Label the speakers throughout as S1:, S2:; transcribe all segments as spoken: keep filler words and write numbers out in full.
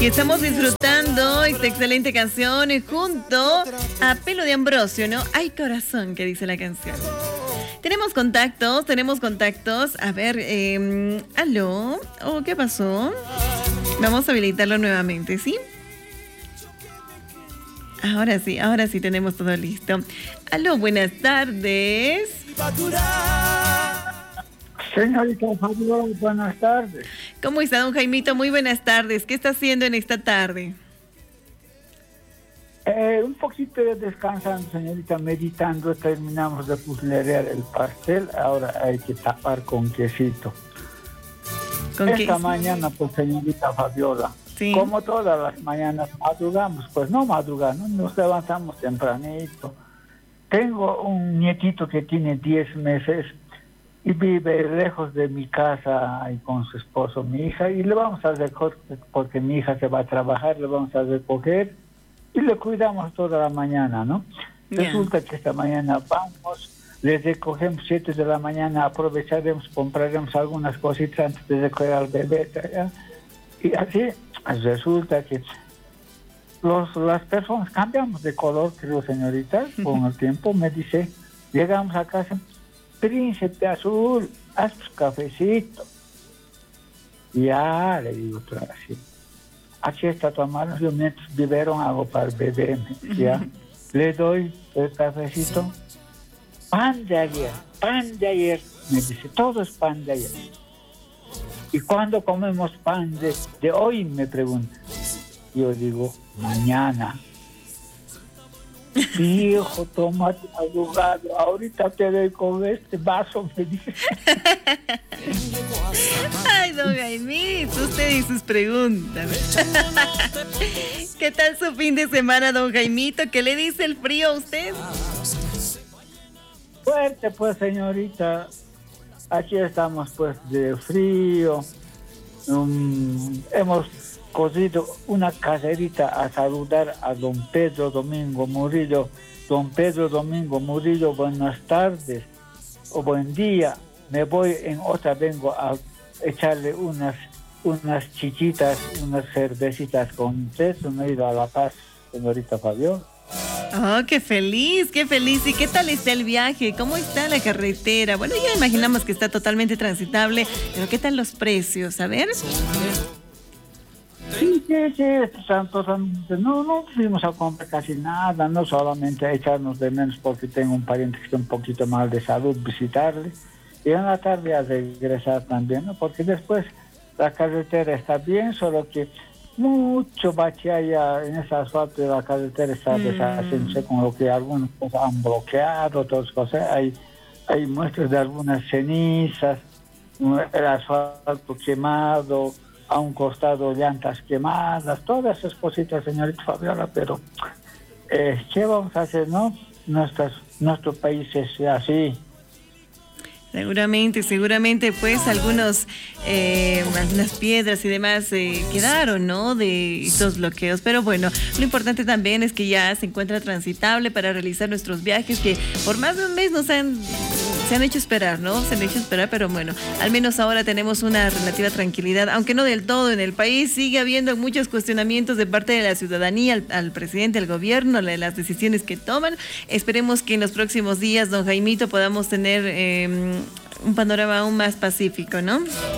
S1: Y estamos disfrutando esta excelente canción junto a Pelo de Ambrosio, ¿no? Ay, corazón, que dice la canción. Tenemos contactos, tenemos contactos. A ver, eh, ¿aló? Oh, ¿qué pasó? Vamos a habilitarlo nuevamente, ¿sí? Ahora sí, ahora sí tenemos todo listo. Aló, buenas tardes.
S2: Señorita Fabiola, buenas tardes.
S1: ¿Cómo está, don Jaimito? Muy buenas tardes. ¿Qué está haciendo en esta tarde?
S2: Eh, un poquito descansando, señorita, meditando. Terminamos de puzzlerear el pastel. Ahora hay que tapar con quesito.
S1: ¿Con
S2: Esta
S1: queso?
S2: mañana, pues, señorita Fabiola,
S1: Sí.
S2: como todas las mañanas madrugamos, pues no madrugamos, nos levantamos tempranito. Tengo un nietito que tiene diez meses y vive lejos de mi casa y con su esposo, mi hija, y le vamos a recoger, porque mi hija se va a trabajar, le vamos a recoger y le cuidamos toda la mañana, ¿no?
S1: Yeah.
S2: Resulta que esta mañana vamos, le recogemos siete de la mañana, aprovecharemos, compraremos algunas cositas antes de recoger al bebé, ¿ya? Y así resulta que los, las personas cambiamos de color, creo, señorita, con el tiempo. Me dice, llegamos a casa, príncipe azul, haz tu cafecito. Ya, le digo otra vez así. Aquí está tu mano, yo mientras biberón hago para el bebé, ya. Le doy el cafecito. Pan de ayer, pan de ayer. Me dice, todo es pan de ayer. ¿Y cuándo comemos pan de, de hoy? Me pregunta. Yo digo, mañana. Viejo, tómate abogado, ahorita te doy con este vaso, me dice.
S1: Ay, don Jaimito, usted y sus preguntas. ¿Qué tal su fin de semana, don Jaimito? ¿Qué le dice el frío a usted?
S2: Fuerte, pues, señorita. Aquí estamos, pues, de frío. Um, hemos cosido una caserita a saludar a don Pedro Domingo Murillo. Don Pedro Domingo Murillo, buenas tardes o buen día. Me voy en otra, vengo a echarle unas unas chichitas, unas cervecitas con usted. No he ido a La Paz, señorita Fabiola.
S1: Oh, qué feliz, qué feliz. ¿Y qué tal está el viaje? ¿Cómo está la carretera? Bueno, ya imaginamos que está totalmente transitable, pero ¿qué tal los precios? A ver.
S2: Sí, sí, sí, tanto, tanto, no, no fuimos a comprar casi nada, no solamente a echarnos de menos porque tengo un pariente que está un poquito mal de salud, visitarle, y en la tarde a regresar también, ¿no? Porque después la carretera está bien, solo que mucho bache allá en ese asfalto de la carretera está mm. deshaciéndose, con lo que algunos pues, han bloqueado, otras cosas, hay, hay muestras de algunas cenizas, el asfalto quemado, a un costado llantas quemadas, todas esas cositas, señorita Fabiola, pero eh, ¿qué vamos a hacer, no? Nuestras, nuestro país es así.
S1: Seguramente, seguramente, pues algunos, eh, algunas piedras y demás eh, quedaron, ¿no? De estos bloqueos. Pero bueno, lo importante también es que ya se encuentra transitable para realizar nuestros viajes, que por más de un mes nos han, se han hecho esperar, ¿no? Se han hecho esperar, pero bueno, al menos ahora tenemos una relativa tranquilidad, aunque no del todo en el país. Sigue habiendo muchos cuestionamientos de parte de la ciudadanía al, al presidente, al gobierno, de las decisiones que toman. Esperemos que en los próximos días, don Jaimito, podamos tener eh, un panorama aún más pacífico, ¿no?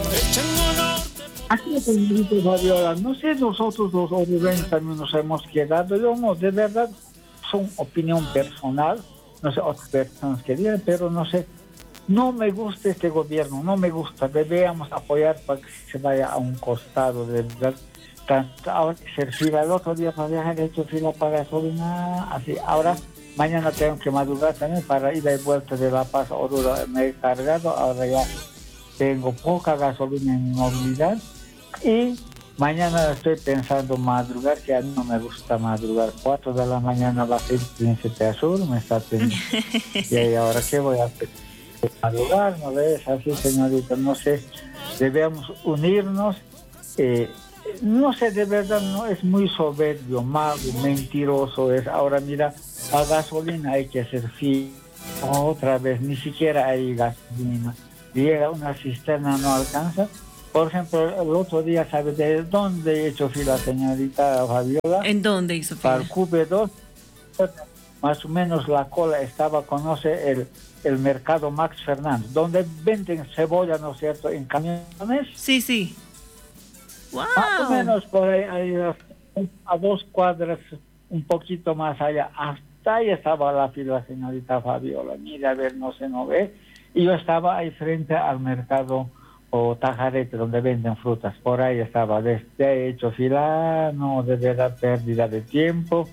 S2: Aquí, señorita Fabiola, no sé, nosotros los orubeños también nos hemos quedado, yo no, de verdad, son opinión personal, no sé, otras personas que digan, pero no sé, no me gusta este gobierno, no me gusta, debemos apoyar para que se vaya a un costado, de verdad. Tanto, ahora que se fila el otro día para viajar, he hecho fila para gasolina, así, ahora... Mañana tengo que madrugar también para ir y vuelta de La Paz a Oruro. Me he cargado, ahora ya tengo poca gasolina en mi movilidad. Y mañana estoy pensando madrugar, que a mí no me gusta madrugar. Cuatro de la mañana va a ser Príncipe Azul, me está pensando. Y ahí, ahora, ¿qué voy a hacer? Madrugar, ¿no ves? Así, señorita, no sé. Debemos unirnos. Eh, no sé, de verdad, no es muy soberbio, mago, mentiroso es. Ahora mira, a gasolina hay que hacer fin. Otra vez, ni siquiera hay gasolina. Llega una cisterna, no alcanza. Por ejemplo, el otro día, ¿sabe de dónde he hecho fila, señorita Fabiola?
S1: ¿En dónde hizo
S2: Para el
S1: fila?
S2: Q B dos, más o menos la cola estaba, conoce el, el mercado Max Fernández, donde venden cebolla, ¿no es cierto?, en camiones.
S1: Sí, sí. ¡Wow!
S2: Más o menos por ahí, ahí a, a dos cuadras, un poquito más allá. Hasta ahí estaba la fila, señorita Fabiola. Mira, a ver, no se no ve. Y yo estaba ahí frente al mercado o Tajarete, donde venden frutas. Por ahí estaba. Desde hecho fila, no, de verdad, pérdida de tiempo.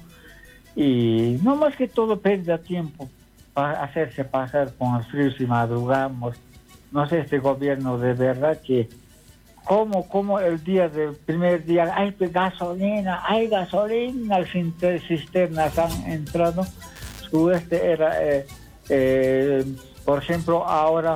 S2: Y no más que todo pérdida de tiempo para hacerse pasar con el frío si madrugamos. No sé, este gobierno de verdad que como, como el día del primer día, hay gasolina, hay gasolina, las cisternas han entrado. Su este era, eh, eh, por ejemplo, ahora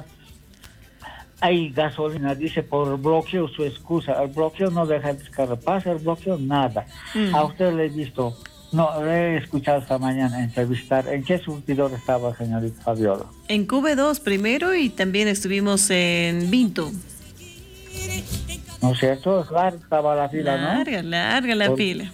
S2: hay gasolina, dice por bloqueo, su excusa, el bloqueo no deja de descargar, pasa el bloqueo, nada. Mm. A usted le he visto, no, le he escuchado esta mañana entrevistar, ¿en qué surtidor estaba, señorita Fabiola?
S1: En Q B dos primero y también estuvimos en Vinto.
S2: ¿No es cierto? Claro, estaba la fila,
S1: larga, ¿no? Larga, larga la por... fila.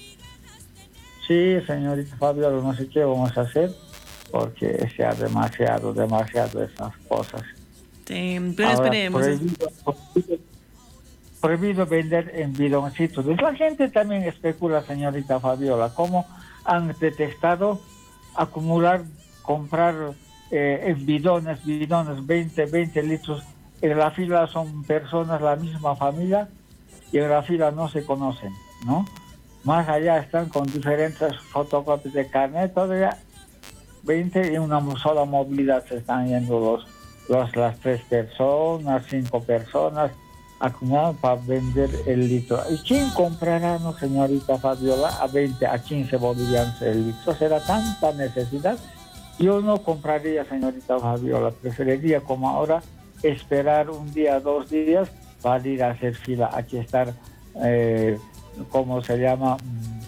S2: Sí, señorita Fabiola, no sé qué vamos a hacer, porque sea demasiado, demasiado esas cosas.
S1: Sí, pero ahora, esperemos.
S2: Prohibido, prohibido, prohibido vender en bidoncitos. La gente también especula, señorita Fabiola, cómo han detectado acumular, comprar eh, en bidones, bidones, veinte, veinte litros. En la fila son personas, la misma familia, y en la fila no se conocen, ¿no? Más allá están con diferentes fotocopias de carnet, todavía veinte y una sola movilidad se están yendo los, los las tres personas, cinco personas acumuladas para vender el litro. ¿Y quién comprará, no, señorita Fabiola, a veinte, a quince bolivianos el litro? ¿Será tanta necesidad? Yo no compraría, señorita Fabiola, preferiría como ahora esperar un día, dos días para ir a hacer fila. Aquí estar, eh, ¿cómo se llama?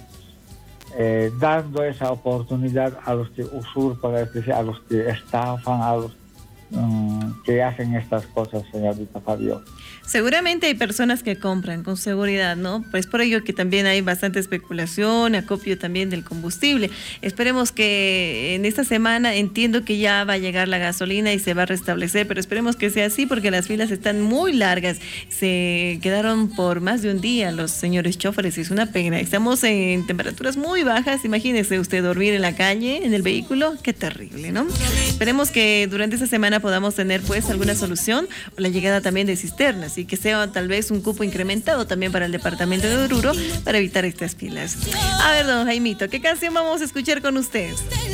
S2: Eh, dando esa oportunidad a los que usurpan, a los que estafan, a los um, que hacen estas cosas, señorita Fabio.
S1: Seguramente hay personas que compran, con seguridad, ¿no? Pues por ello que también hay bastante especulación, acopio también del combustible. Esperemos que en esta semana, entiendo que ya va a llegar la gasolina y se va a restablecer, pero esperemos que sea así porque las filas están muy largas. Se quedaron por más de un día los señores choferes y es una pena. Estamos en temperaturas muy bajas, imagínese usted dormir en la calle, en el vehículo, qué terrible, ¿no? Esperemos que durante esta semana podamos tener pues alguna solución o la llegada también de cisternas y que sea tal vez un cupo incrementado también para el departamento de Oruro para evitar estas filas. A ver, don Jaimito, ¿qué canción vamos a escuchar con usted?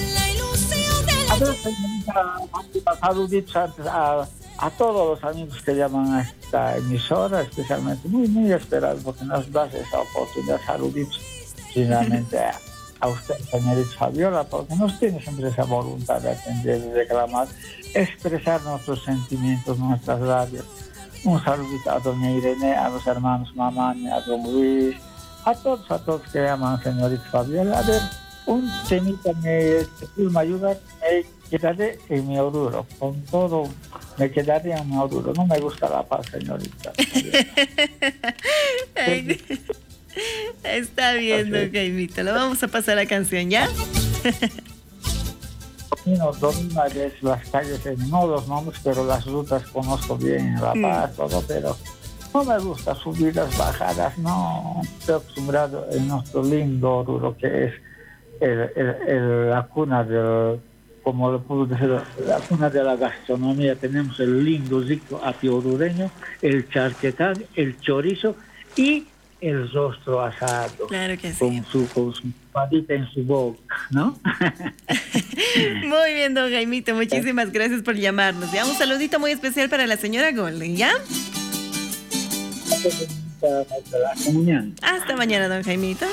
S2: A ver, saluditos a, a todos los amigos que llaman a esta emisora, especialmente muy, muy esperado porque nos das esa oportunidad. Saluditos finalmente a, a usted, señorita Fabiola, porque nos tiene siempre esa voluntad de atender, de reclamar, expresar nuestros sentimientos, nuestras rabias. Un saludito a doña Irene, a los hermanos Mamani, a don Luis, a todos, a todos que llaman señorita Fabiola. A ver, un temita me, me ayuda, me quedaré en mi Oruro, con todo me quedaré en mi Oruro. No me gusta La Paz, señorita.
S1: Ay, está bien, don Jaimito, lo vamos a pasar la canción, ¿ya?
S2: No domina las calles, no los nombres, pero las rutas conozco bien, La Paz, mm. todo, pero no me gusta subidas, bajadas, no. Estoy acostumbrado en nuestro lindo Oruro, que es el, el, el, la cuna del, como lo puedo decir, la cuna de la gastronomía. Tenemos el lindo rico apiorureño, el charquetán, el chorizo y el rostro asado.
S1: Claro que sí.
S2: Con su, con su patita en su boca, ¿no?
S1: Muy bien, don Jaimito, muchísimas gracias por llamarnos. Ya un saludito muy especial para la señora Golden, ¿ya?
S2: Hasta mañana.
S1: Hasta mañana, don Jaimito.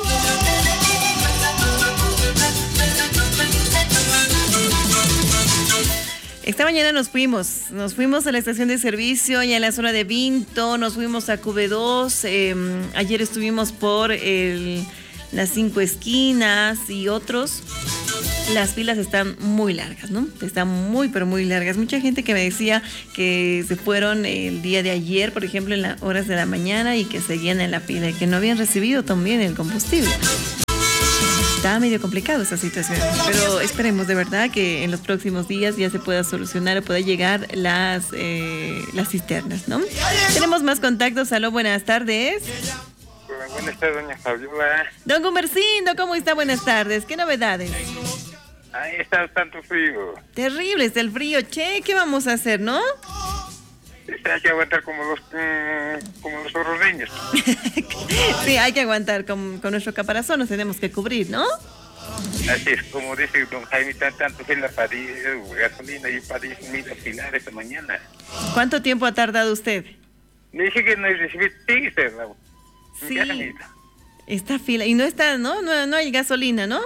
S1: Esta mañana nos fuimos, nos fuimos a la estación de servicio, ya en la zona de Vinto, nos fuimos a Q B dos, eh, ayer estuvimos por el, las cinco esquinas y otros. las filas están muy largas, ¿no? Están muy, pero muy largas. Mucha gente que me decía que se fueron el día de ayer, por ejemplo, en las horas de la mañana y que seguían en la fila y que no habían recibido también el combustible. Está medio complicado esa situación, pero esperemos de verdad que en los próximos días ya se pueda solucionar o pueda llegar las, eh, las cisternas, ¿no? Tenemos más contactos. Aló, buenas tardes.
S3: Buenas tardes, doña Fabiola.
S1: Don Gumercindo, ¿cómo está? Buenas tardes. ¿Qué novedades?
S3: Ahí está tanto frío.
S1: Terrible está el frío, che. ¿Qué vamos a hacer, no?
S3: Hay que aguantar como los mm, como los orrodeños.
S1: Sí, hay que aguantar con, con nuestro caparazón, nos tenemos que cubrir, ¿no?
S3: Así es, como dice don Jaime, tan, tanto fue la padilla, gasolina y padilla mil filar esta mañana.
S1: ¿Cuánto tiempo ha tardado usted?
S3: Me dije que no recibí tickets, Raúl.
S1: Sí, esta fila, y no está, ¿no? ¿no? No hay gasolina, ¿no?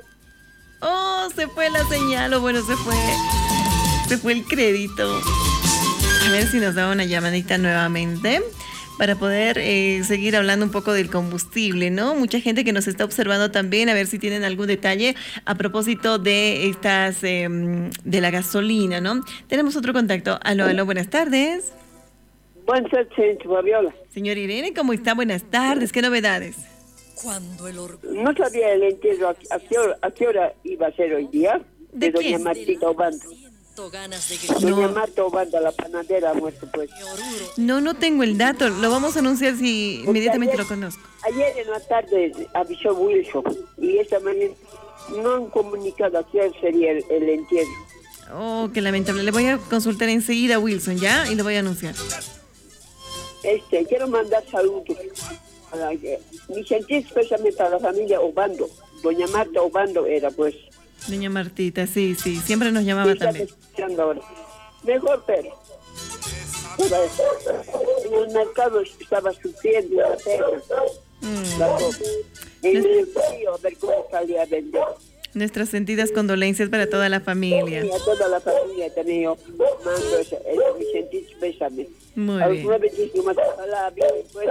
S1: Oh, se fue la señal, o bueno, se fue, se fue el crédito. A ver si nos da una llamadita nuevamente para poder eh, seguir hablando un poco del combustible, ¿no? Mucha gente que nos está observando también, a ver si tienen algún detalle a propósito de estas, eh, de la gasolina, ¿no? Tenemos otro contacto. Aló, aló, buenas tardes.
S4: Buenas tardes, señorita Fabiola.
S1: Señor Irene, ¿cómo está? Buenas tardes, ¿qué novedades?
S4: Cuando el orgullo... No sabía el entierro, ¿a, a, qué hora, ¿a qué hora iba a ser hoy día?
S1: ¿De,
S4: de doña
S1: quién?
S4: Martita Obando.
S1: No.
S4: Doña Marta Obando, la panadera, ha muerto pues.
S1: No, no tengo el dato, lo vamos a anunciar si
S4: Porque
S1: inmediatamente
S4: ayer,
S1: lo conozco.
S4: Ayer en la tarde avisó Wilson y esta mañana no han comunicado a qué sería el, el entierro.
S1: Oh, qué lamentable. Le voy a consultar enseguida a Wilson, ¿ya? Y lo voy a anunciar.
S4: Este, quiero mandar saludos. A la, mi sentir especialmente a la familia Obando. Doña Marta Obando era pues.
S1: Doña Martita, sí, sí, siempre nos llamaba
S4: sí,
S1: también.
S4: Ahora. Mejor, pero en el mercado estaba sufriendo la pena.
S1: Mm.
S4: La ropa. En el frío, a ver cómo salía a vender.
S1: Nuestras sentidas condolencias para toda la familia.
S4: Y a toda la familia también yo mando ese, ese, mi sentir pésame.
S1: Muy
S4: a
S1: bien.
S4: los nueve, ojalá, bien, pues.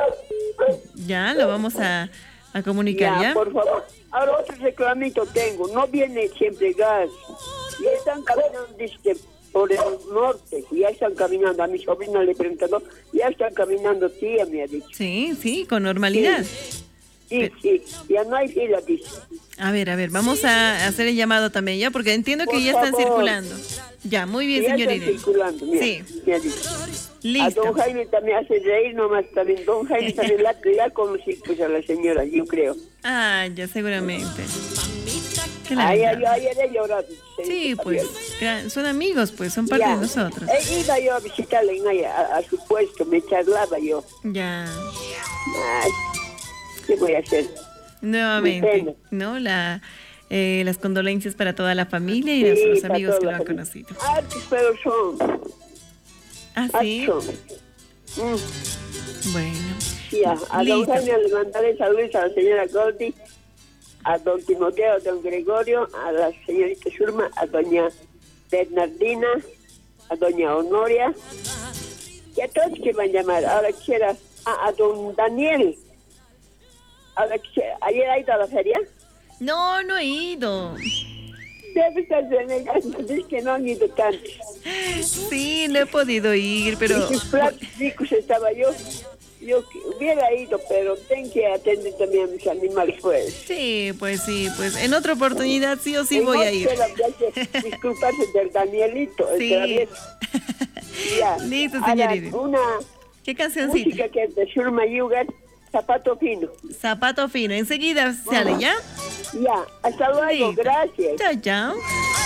S1: Ya, lo vamos a, a comunicar, ¿ya?
S4: Ya, por favor. Ahora otro reclamito tengo, no viene siempre gas. Y están caminando, dice, por el norte, y ya están caminando. A mi sobrina le preguntó, ya están caminando, tía, me ha dicho.
S1: Sí, sí, con normalidad.
S4: Sí, sí, sí, ya no hay fila, dice.
S1: A ver, a ver, vamos a hacer el llamado también, ¿ya? Porque entiendo que
S4: Por
S1: ya están
S4: favor.
S1: circulando. Ya, muy bien,
S4: Ya
S1: señor
S4: están
S1: Irene.
S4: circulando, mira,
S1: Sí,
S4: me ha dicho.
S1: listo.
S4: A don Jaime también hace reír nomás también. Don Jaime también la, la conocí pues a la señora, yo creo.
S1: Ah, ya, seguramente. Qué
S4: Ay, ay,
S1: lamentable.
S4: ay, ay, ay, llorado.
S1: Sí, pues, gra- son amigos, pues, son parte
S4: Ya.
S1: de nosotros.
S4: Eh, iba yo a visitarle en ahí, a, a su puesto, me charlaba yo.
S1: Ya,
S4: Ay, ¿qué voy a hacer?
S1: nuevamente,
S4: pena.
S1: ¿no? La, eh, las condolencias para toda la familia y
S4: Sí,
S1: los, los
S4: para
S1: amigos que
S4: toda
S1: lo
S4: la
S1: han
S4: familia.
S1: conocido.
S4: Artes, pero son.
S1: Ah, sí,
S4: Artes son. Mm.
S1: bueno.
S4: Ya, a don
S1: Listo.
S4: Jaime le mandaré saludos a la señora Goldie, a don Timoteo, a don Gregorio, a la señorita Zulma, a doña Bernardina, a doña Honoria, y a todos que van a llamar. Ahora quisiera, a, a don Daniel. Ahora quisiera, ¿ayer ha ido a la feria?
S1: No, no he ido.
S4: Debe estar renegando, es que no han ido tantos.
S1: Sí, no he podido ir, pero...
S4: Y sus platos ricos estaba yo. Yo que hubiera ido, pero tengo que atender también a mis animales pues.
S1: Sí, pues sí, pues en otra oportunidad sí o sí
S4: En
S1: voy a
S4: otra
S1: ir.
S4: la hay que disculparse del Danielito, el
S1: Sí.
S4: travieso. Ya.
S1: Listo,
S4: Ahora,
S1: señorita.
S4: una
S1: ¿Qué cancioncita?
S4: música que es de Zulma Yugar, Zapato Fino.
S1: Zapato fino, enseguida sale, ¿ya?
S4: Ya, hasta luego,
S1: Listo.
S4: gracias.
S1: Chao, chao.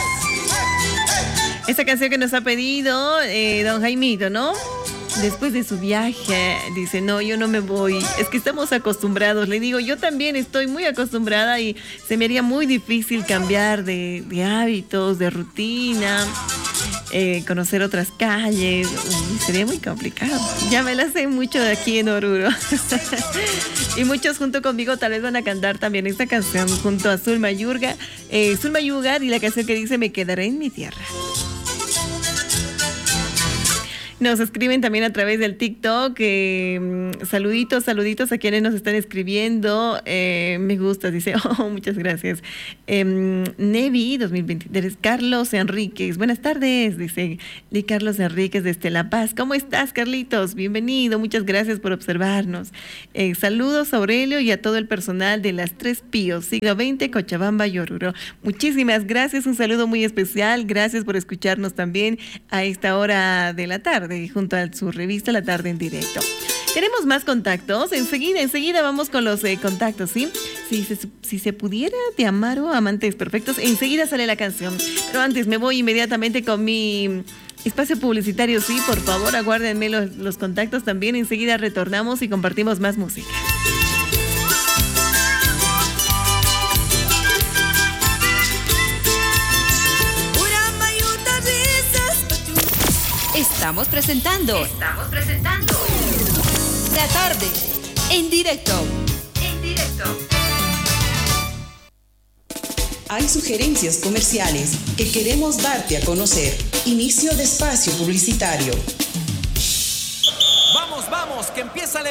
S1: Esta canción que nos ha pedido eh, don Jaimito, ¿no? Después de su viaje, dice, no, yo no me voy. Es que estamos acostumbrados. Le digo, yo también estoy muy acostumbrada y se me haría muy difícil cambiar de, de hábitos, de rutina, eh, conocer otras calles. Uy, sería muy complicado. Ya me la sé mucho de aquí en Oruro. Y muchos junto conmigo tal vez van a cantar también esta canción junto a Zulma Yurga, eh, Zulma Yugar y la canción que dice Me quedaré en mi tierra. Nos escriben también a través del TikTok. Eh, saluditos, saluditos a quienes nos están escribiendo. Eh, me gusta, dice. Oh, muchas gracias. Eh, Nevi dos mil veintitrés. Carlos Enríquez. Buenas tardes, dice Lee Carlos Enríquez desde La Paz. ¿Cómo estás, Carlitos? Bienvenido. Muchas gracias por observarnos. Eh, saludos a Aurelio y a todo el personal de Las Tres Píos, siglo veinte, Cochabamba y Oruro. Muchísimas gracias. Un saludo muy especial. Gracias por escucharnos también a esta hora de la tarde, junto a su revista La Tarde en Directo. Tenemos más contactos. Enseguida, enseguida vamos con los eh, contactos, ¿sí? Si se, si se pudiera, Te Amaro, Amantes Perfectos. Enseguida sale la canción. Pero antes me voy inmediatamente con mi espacio publicitario, sí. Por favor, aguárdenme los, los contactos también. Enseguida retornamos y compartimos más música.
S5: Estamos presentando.
S6: Estamos presentando.
S5: La Tarde en Directo.
S6: En Directo.
S7: Hay sugerencias comerciales que queremos darte a conocer. Inicio de espacio publicitario.
S8: Vamos, vamos, que empieza la